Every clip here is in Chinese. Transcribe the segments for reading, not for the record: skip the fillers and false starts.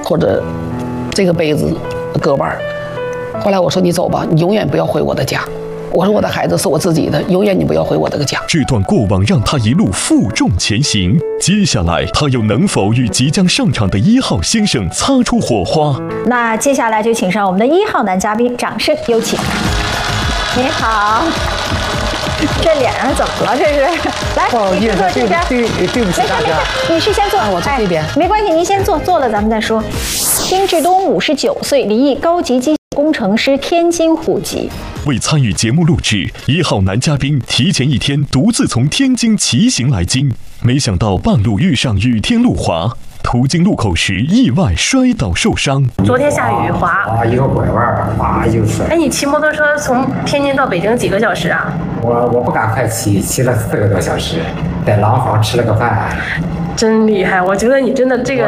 或者这个杯子搁碗。后来我说你走吧，你永远不要回我的家。我说我的孩子是我自己的，永远你不要回我这个家。 这段过往让他一路负重前行，接下来他又能否与即将上场的1号先生擦出火花？ 那接下来就请上我们的1号男嘉宾，掌声有请。你好，这脸上怎么了？这是来， 不好意思，对不起大家。 女士先坐， 我坐这边。 没关系，您先坐，坐了咱们再说。丁志东59岁，离异，高级机械工程师，天津户籍。 为参与节目录制，1号男嘉宾提前1天独自从天津骑行来京，没想到半路遇上雨天路滑，途经路口时意外摔倒受伤。 昨天下雨滑， 一个拐弯，就摔。 哎，你骑摩托车从天津到北京几个小时啊？ 我不敢快骑了4个多小时，在廊坊吃了个饭。 真厉害，我觉得你真的这个。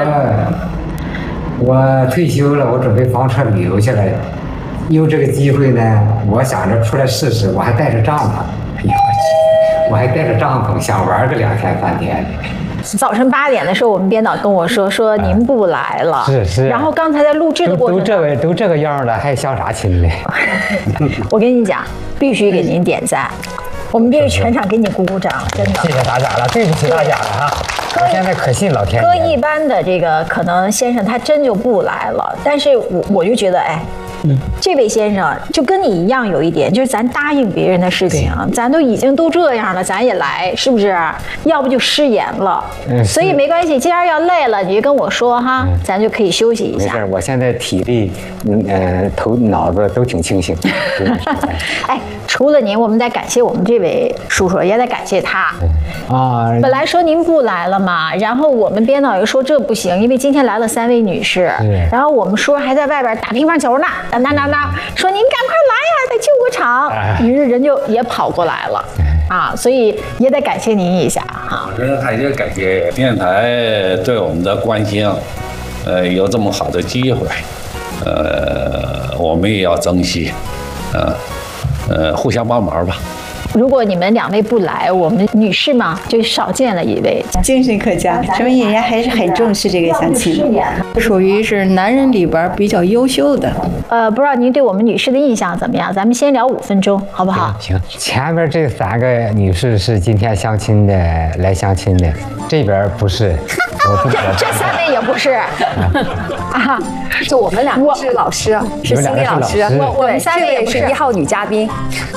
我退休了，我准备房车旅游去了。有这个机会呢，我想着出来试试，我还带着帐篷。哎呦我去，我还带着帐篷，想玩个2天3天的。 早晨8点的时候，我们编导跟我说您不来了， 是。 然后刚才在录制的过程都这个样了，还相啥亲嘞？ 我跟你讲，必须给您点赞，我们必须全场给你鼓鼓掌，真的。 谢谢大家了，对不起大家了哈。我现在可信老天爷。 搁一般的这个可能先生他真就不来了，但是我就觉得哎。这位先生就跟你一样，有一点就是咱答应别人的事情，咱都已经都这样了，咱也来，是不是？要不就失言了。所以没关系，既然要累了，你就跟我说哈，咱就可以休息一下。 没事，我现在体力，头脑子都挺清醒。 哎，除了您，我们得感谢我们这位叔叔，也得感谢他。本来说您不来了嘛，然后我们编导又说这不行，因为今天来了3位女士，然后我们叔还在外边打乒乓球呢。说您赶快来呀，得救个场。于是人就也跑过来了啊，所以也得感谢您一下哈。 我觉得还得感谢电台对我们的关心，有这么好的机会，我们也要珍惜，互相帮忙吧。 如果你们2位不来，我们女士嘛就少见了一位。 精神可嘉，说明人家还是很重视这个相亲，属于是男人里边比较优秀的。 不知道您对我们女士的印象怎么样？咱们先聊5分钟，好不好？ 行。前面这3个女士是今天来相亲的，这边不是。 这3位也不是啊， 就我们2个是老师，是心理老师。我们3位也是1号女嘉宾。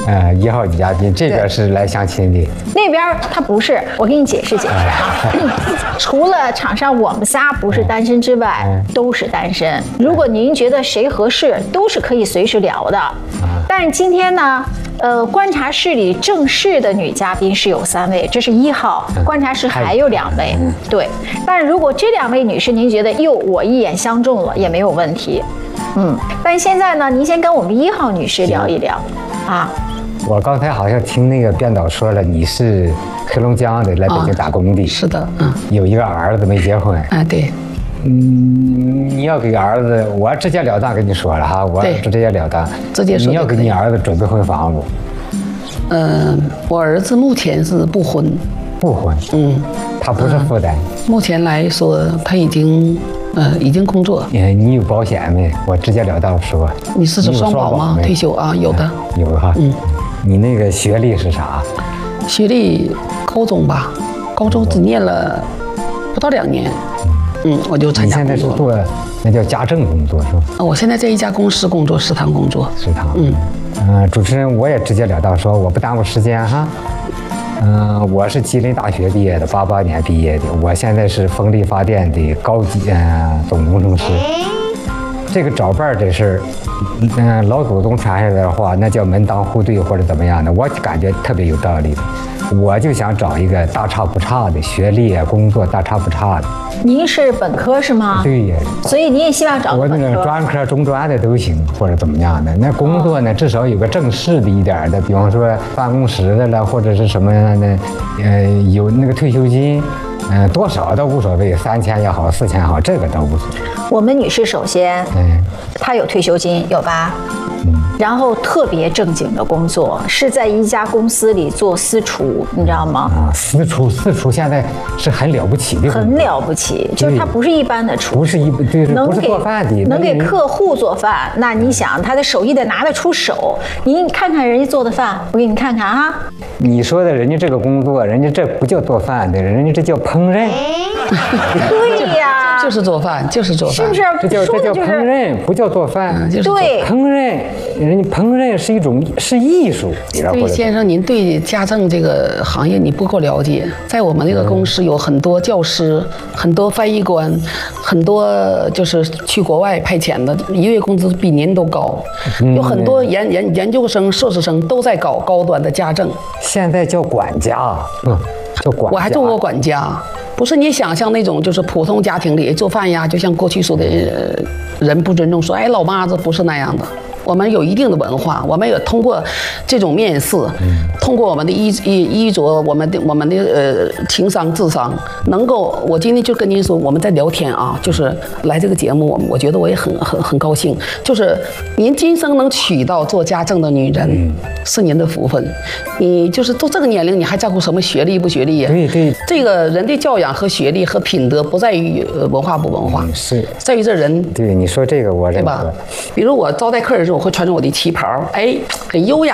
1号女嘉宾这边是来相亲的， 那边他不是。我给你解释啊，除了场上我们仨不是单身之外，都是单身。如果您觉得谁合适，都是可以随时聊的。但是今天呢？观察室里正式的女嘉宾是有3位，这是1号。观察室还有2位，对。但是如果这2位女士您觉得哟，我一眼相中了，也没有问题。但是现在呢，您先跟我们1号女士聊一聊啊。 我刚才好像听那个编导说了，你是黑龙江的，来北京打工的。 是的， 有一个儿子没结婚。 对。 你要给儿子，我直截了当跟你说了哈，我直截了当，你要给你儿子准备婚房不？ 我儿子目前是不婚。 不婚。他不是负担。 目前来说，他已经工作。 你有保险没？我直截了当说。 你是指双保吗？退休啊，有的。 有哈。你那个学历是啥？ 学历高中吧，高中只念了不到2年。我就参加工作了。你现在是做那叫家政工作是吧？ 我现在在一家公司工作，食堂工作。 食堂。主持人我也直截了当说，我不耽误时间哈。我是吉林大学毕业的，88年毕业的，我现在是风力发电的高级总工程师。这个找伴这事儿，老祖宗传下来的话，那叫门当户对或者怎么样的，我感觉特别有道理的。我就想找一个大差不差的学历啊，工作大差不差的。 您是本科是吗？ 对呀。 所以你也希望找我那个专科、中专的都行，或者怎么样的。那工作呢，至少有个正式的一点的，比方说办公室的了，或者是什么样的，有那个退休金，多少都无所谓，3000也好，4000也好，这个都无所谓。 我们女士首先，她有退休金，有吧？ 然后特别正经的工作，是在一家公司里做私厨，你知道吗？ 啊，私厨现在是很了不起的， 很了不起，就是他不是一般的厨， 不是不是做饭的， 能给客户做饭。那你想，他的手艺得拿得出手。你看看人家做的饭，我给你看看啊。 你说的人家这个工作，人家这不叫做饭的，人家这叫烹饪。 对呀， 就是做饭，就是做饭， 是不是？ 这叫烹饪，不叫做饭。 对， 烹饪，人家烹饪是一种艺术。 对，先生，您对家政这个行业你不够了解。在我们那个公司有很多教师，很多翻译官，很多就是去国外派遣的，一月工资比您都高。有很多研究生、硕士生都在搞高端的家政。 现在叫管家，叫管家。 我还做过管家。不是你想象那种，就是普通家庭里做饭呀，就像过去说的，人不尊重，说哎老妈子，不是那样的。我们有一定的文化，我们也通过这种面试，通过我们的衣着，我们的情商智商，能够，我今天就跟您说，我们在聊天啊，就是来这个节目，我觉得我也很高兴，就是您今生能娶到做家政的女人，是您的福分。你就是都这个年龄，你还在乎什么学历不学历呀？ 对， 这个人的教养和学历和品德不在于文化不文化， 是在于这人。 对，你说这个我认可。 对吧？比如我招待客人的时候，我会穿着我的旗袍，哎，很优雅